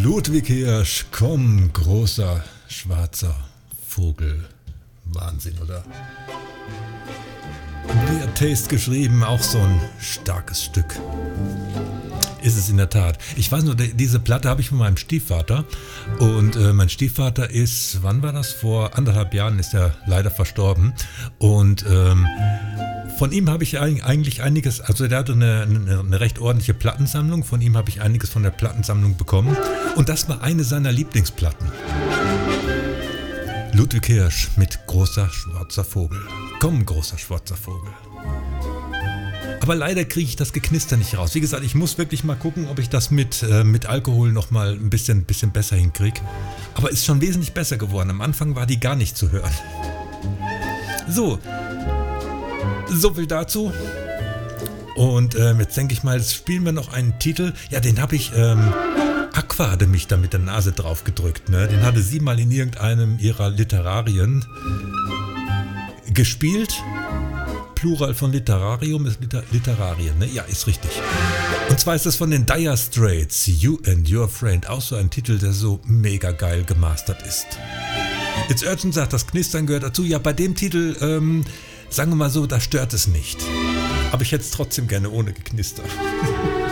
Ludwig Hirsch, komm, großer, schwarzer Vogel. Wahnsinn, oder? Wie hat Taste geschrieben, auch so ein starkes Stück. Ist es in der Tat. Ich weiß nur, diese Platte habe ich von meinem Stiefvater. Und mein Stiefvater ist, wann war das? Vor 1,5 Jahren ist er leider verstorben. Und von ihm habe ich eigentlich einiges, also der hatte eine recht ordentliche Plattensammlung. Von ihm habe ich einiges von der Plattensammlung bekommen. Und das war eine seiner Lieblingsplatten. Ludwig Hirsch mit großer schwarzer Vogel. Komm, großer schwarzer Vogel. Aber leider kriege ich das Geknister nicht raus. Wie gesagt, ich muss wirklich mal gucken, ob ich das mit Alkohol nochmal ein bisschen besser hinkriege. Aber ist schon wesentlich besser geworden. Am Anfang war die gar nicht zu hören. So viel dazu. Und jetzt denke ich mal, jetzt spielen wir noch einen Titel. Ja, den habe ich... Aqua hatte mich da mit der Nase drauf gedrückt. Ne? Den hatte sie mal in irgendeinem ihrer Literarien gespielt. Plural von Literarium ist Literarien, ne? Ja, ist richtig. Und zwar ist das von den Dire Straits, You and Your Friend. Auch so ein Titel, der so mega geil gemastert ist. Jetzt Urgent sagt, das Knistern gehört dazu. Ja, bei dem Titel, sagen wir mal so, da stört es nicht. Aber ich hätte es trotzdem gerne ohne Geknister.